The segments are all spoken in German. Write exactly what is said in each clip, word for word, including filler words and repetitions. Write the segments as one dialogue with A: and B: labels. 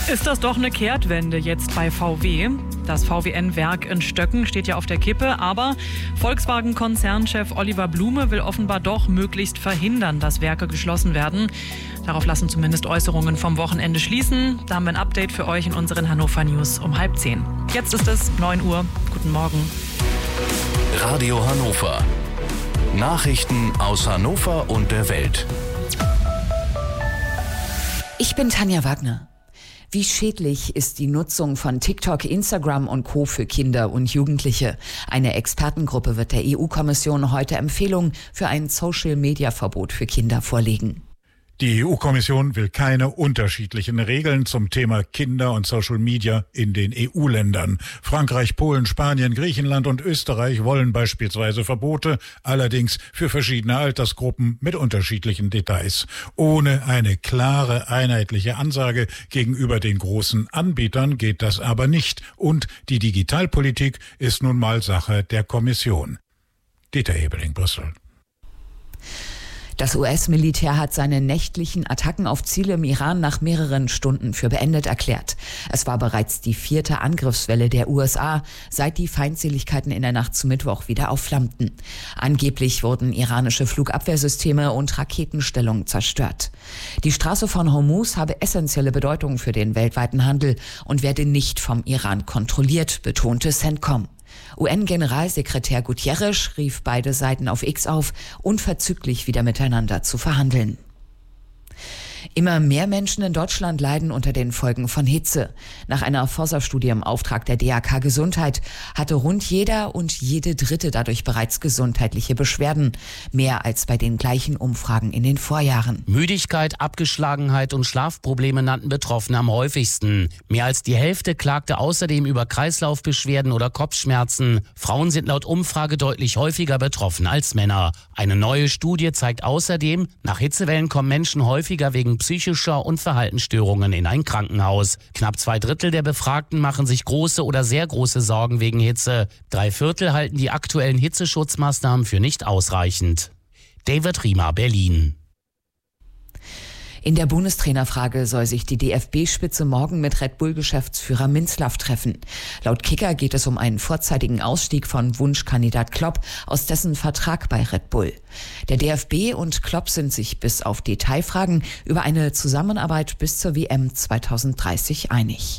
A: Ist das doch eine Kehrtwende jetzt bei V W? Das V W N-Werk in Stöcken steht ja auf der Kippe, aber Volkswagen-Konzernchef Oliver Blume will offenbar doch möglichst verhindern, dass Werke geschlossen werden. Darauf lassen zumindest Äußerungen vom Wochenende schließen. Da haben wir ein Update für euch in unseren Hannover News um halb zehn. Jetzt ist es neun Uhr. Guten Morgen.
B: Radio Hannover. Nachrichten aus Hannover und der Welt.
C: Ich bin Tanja Wagner. Wie schädlich ist die Nutzung von TikTok, Instagram und Co. für Kinder und Jugendliche? Eine Expertengruppe wird der E U-Kommission heute Empfehlungen für ein Social-Media-Verbot für Kinder vorlegen.
D: Die E U-Kommission will keine unterschiedlichen Regeln zum Thema Kinder und Social Media in den E U-Ländern. Frankreich, Polen, Spanien, Griechenland und Österreich wollen beispielsweise Verbote, allerdings für verschiedene Altersgruppen mit unterschiedlichen Details. Ohne eine klare, einheitliche Ansage gegenüber den großen Anbietern geht das aber nicht. Und die Digitalpolitik ist nun mal Sache der Kommission. Dieter Hebeling, Brüssel.
C: Das U S-Militär hat seine nächtlichen Attacken auf Ziele im Iran nach mehreren Stunden für beendet erklärt. Es war bereits die vierte Angriffswelle der U S A, seit die Feindseligkeiten in der Nacht zu Mittwoch wieder aufflammten. Angeblich wurden iranische Flugabwehrsysteme und Raketenstellungen zerstört. Die Straße von Hormuz habe essentielle Bedeutung für den weltweiten Handel und werde nicht vom Iran kontrolliert, betonte CENTCOM. U N-Generalsekretär Guterres rief beide Seiten auf X auf, unverzüglich wieder miteinander zu verhandeln. Immer mehr Menschen in Deutschland leiden unter den Folgen von Hitze. Nach einer Forsa-Studie im Auftrag der D A K Gesundheit hatte rund jeder und jede Dritte dadurch bereits gesundheitliche Beschwerden. Mehr als bei den gleichen Umfragen in den Vorjahren.
E: Müdigkeit, Abgeschlagenheit und Schlafprobleme nannten Betroffene am häufigsten. Mehr als die Hälfte klagte außerdem über Kreislaufbeschwerden oder Kopfschmerzen. Frauen sind laut Umfrage deutlich häufiger betroffen als Männer. Eine neue Studie zeigt außerdem, nach Hitzewellen kommen Menschen häufiger wegen psychischer und Verhaltensstörungen in ein Krankenhaus. Knapp zwei Drittel der Befragten machen sich große oder sehr große Sorgen wegen Hitze. Drei Viertel halten die aktuellen Hitzeschutzmaßnahmen für nicht ausreichend. David Riemer, Berlin.
C: In der Bundestrainerfrage soll sich die D F B-Spitze morgen mit Red Bull-Geschäftsführer Minzlaff treffen. Laut Kicker geht es um einen vorzeitigen Ausstieg von Wunschkandidat Klopp aus dessen Vertrag bei Red Bull. Der D F B und Klopp sind sich bis auf Detailfragen über eine Zusammenarbeit bis zur W M zwanzig dreißig einig.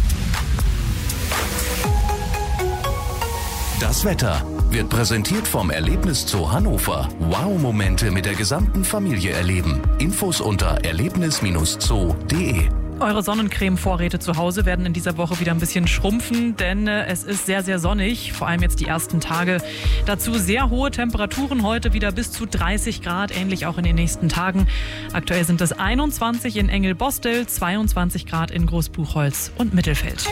B: Das Wetter wird präsentiert vom Erlebniszoo Hannover. Wow-Momente mit der gesamten Familie erleben. Infos unter erlebnis Bindestrich zoo punkt de.
A: Eure Sonnencreme-Vorräte zu Hause werden in dieser Woche wieder ein bisschen schrumpfen, denn äh, es ist sehr, sehr sonnig, vor allem jetzt die ersten Tage. Dazu sehr hohe Temperaturen, heute wieder bis zu dreißig Grad, ähnlich auch in den nächsten Tagen. Aktuell sind es einundzwanzig in Engelbostel, zweiundzwanzig Grad in Großbuchholz und Mittelfeld.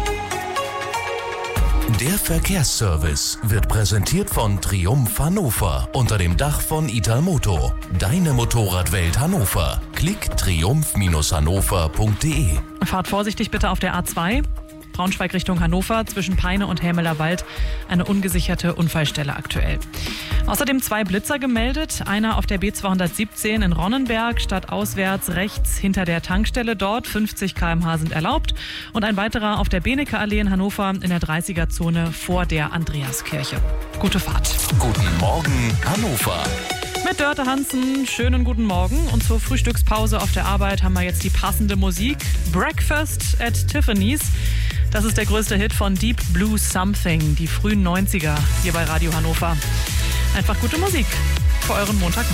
B: Der Verkehrsservice wird präsentiert von Triumph Hannover unter dem Dach von Italmoto. Deine Motorradwelt Hannover. Klick triumph hannover punkt de.
A: Fahrt vorsichtig bitte auf der A zwei. Braunschweig Richtung Hannover, zwischen Peine und Helmeler Wald eine ungesicherte Unfallstelle aktuell. Außerdem zwei Blitzer gemeldet, einer auf der B zweihundertsiebzehn in Ronnenberg, stadtauswärts rechts hinter der Tankstelle dort, fünfzig Kilometer pro Stunde sind erlaubt, und ein weiterer auf der Benecke-Allee in Hannover in der dreißiger-Zone vor der Andreaskirche. Gute Fahrt.
B: Guten Morgen Hannover.
A: Mit Dörte Hansen, schönen guten Morgen. Und zur Frühstückspause auf der Arbeit haben wir jetzt die passende Musik. Breakfast at Tiffany's. Das ist der größte Hit von Deep Blue Something, die frühen neunziger hier bei Radio Hannover. Einfach gute Musik für euren Montagmorgen.